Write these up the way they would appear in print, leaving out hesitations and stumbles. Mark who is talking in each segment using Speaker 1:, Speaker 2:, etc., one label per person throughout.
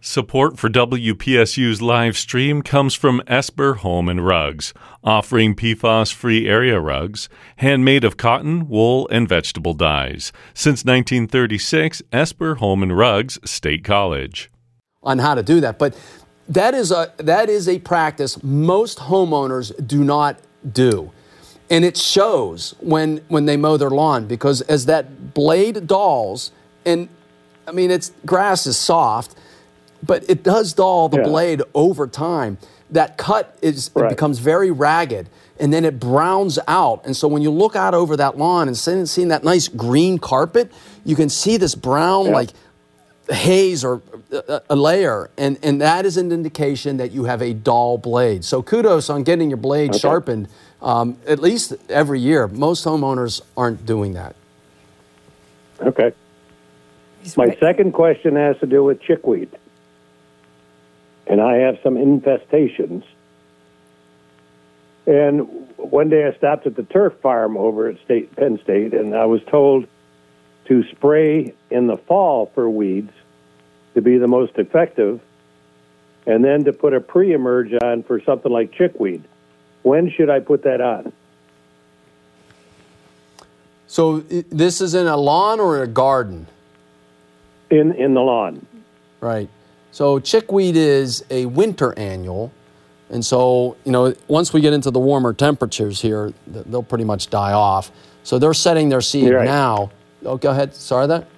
Speaker 1: Support for WPSU's live stream comes from Esper Home and Rugs, offering PFAS-free area rugs, handmade of cotton, wool, and vegetable dyes. Since 1936, Esper Home and Rugs, State College.
Speaker 2: On how to do that, but that is a practice most homeowners do not do. And it shows when they mow their lawn, because as that blade dulls, and I mean, grass is soft, but it does dull the blade over time. That cut it becomes very ragged, and then it browns out. And so when you look out over that lawn and seeing that nice green carpet, you can see this brown like haze or a layer, and that is an indication that you have a dull blade. So kudos on getting your blade sharpened at least every year. Most homeowners aren't doing that.
Speaker 3: Okay. My second question has to do with chickweed. And I have some infestations. And one day I stopped at the turf farm over at Penn State, and I was told to spray in the fall for weeds to be the most effective, and then to put a pre-emerge on for something like chickweed. When should I put that on?
Speaker 2: So this is in a lawn or a garden?
Speaker 3: In the lawn.
Speaker 2: Right. So chickweed is a winter annual, and so, once we get into the warmer temperatures here, they'll pretty much die off. So they're setting their seed now. Oh, go ahead. Sorry that?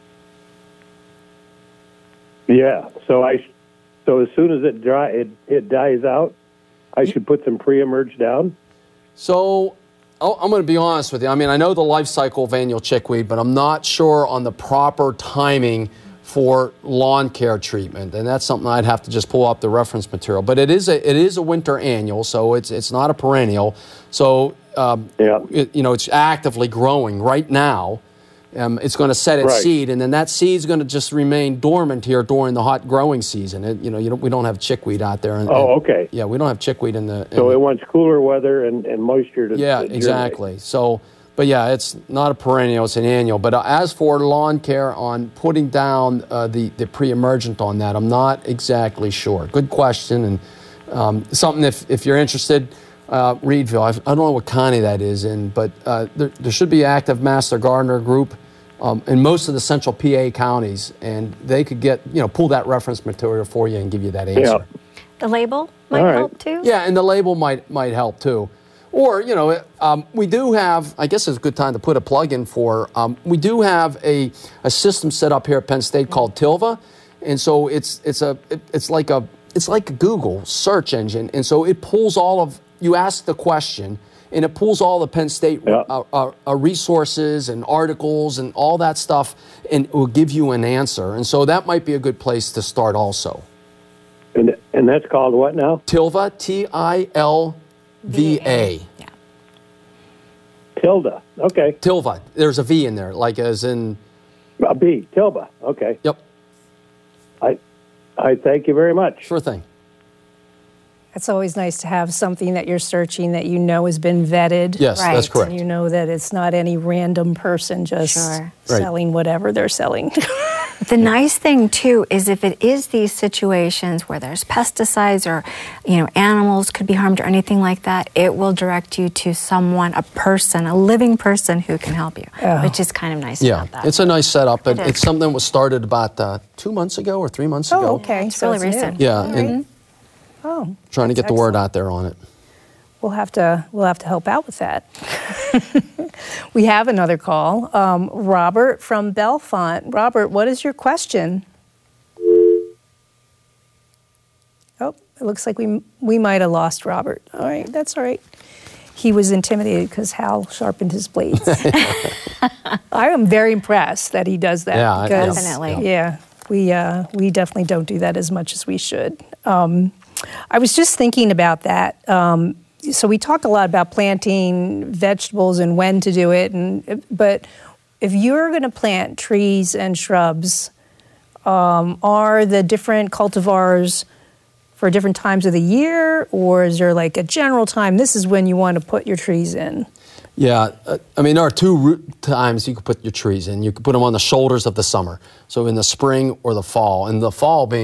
Speaker 3: Yeah. So as soon as it dies out, I should put some pre-emerge down?
Speaker 2: So I'm going to be honest with you. I mean, I know the life cycle of annual chickweed, but I'm not sure on the proper timing for lawn care treatment, and that's something I'd have to just pull up the reference material. But it is a winter annual, so it's not a perennial. So it's actively growing right now. It's going to set its seed, and then that seed's going to just remain dormant here during the hot growing season. We don't have chickweed out there.
Speaker 3: Okay.
Speaker 2: Yeah, we don't have chickweed in the.
Speaker 3: So it wants cooler weather and moisture to.
Speaker 2: Yeah, exactly. So. But yeah, it's not a perennial, it's an annual. But as for lawn care, on putting down the pre-emergent on that, I'm not exactly sure. Good question, and something if you're interested, Reedville, I don't know what county that is in, but there should be an active master gardener group in most of the central PA counties, and they could pull that reference material for you and give you that answer. Yeah.
Speaker 4: The label might help too?
Speaker 2: Yeah, and the label might help too. Or, we do have, I guess it's a good time to put a plug in for, we do have a system set up here at Penn State called Tilva. And so it's like a Google search engine. And so it pulls you ask the question, and it pulls all the Penn State resources and articles and all that stuff, and it will give you an answer. And so that might be a good place to start also.
Speaker 3: And that's called what now?
Speaker 2: Tilva, TILVA.
Speaker 4: Yeah.
Speaker 3: Tilda. Okay.
Speaker 2: Tilva. There's a V in there, like as in
Speaker 3: a B. Tilva. Okay.
Speaker 2: Yep.
Speaker 3: I thank you very much.
Speaker 2: Sure thing.
Speaker 5: It's always nice to have something that you're searching that has been vetted.
Speaker 2: Yes, that's correct.
Speaker 5: And that it's not any random person just selling whatever they're selling.
Speaker 4: The nice thing, too, is if it is these situations where there's pesticides or, animals could be harmed or anything like that, it will direct you to someone, a living person who can help you, which is kind of nice about that.
Speaker 2: Yeah, it's a nice setup. It's something that was started about 2 months ago or 3 months ago.
Speaker 5: Oh, okay.
Speaker 4: It's really recent.
Speaker 2: Yeah, and trying to get the word out there on it.
Speaker 5: We'll have to help out with that. We have another call. Robert from Bellefonte. Robert, what is your question? Oh, it looks like we might have lost Robert. All right, that's all right. He was intimidated because Hal sharpened his blades. I am very impressed that he does that.
Speaker 4: Yeah, definitely.
Speaker 5: Yeah, we definitely don't do that as much as we should. I was just thinking about that. So we talk a lot about planting vegetables and when to do it, but if you're going to plant trees and shrubs, are the different cultivars for different times of the year, or is there like a general time? This is when you want to put your trees in.
Speaker 2: Yeah, there are two times you can put your trees in. You can put them on the shoulders of the summer, so in the spring or the fall. And the fall being